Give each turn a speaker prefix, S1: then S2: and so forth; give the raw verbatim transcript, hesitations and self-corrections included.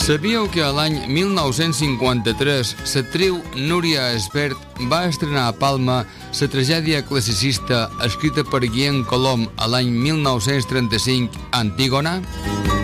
S1: Sabíeu que a l'any mil nou-cents cinquanta-tres l'actriu Núria Espert va estrenar a Palma la tragèdia classicista escrita per Guillem Colom a l'any mil nou-cents trenta-cinc, Antígona?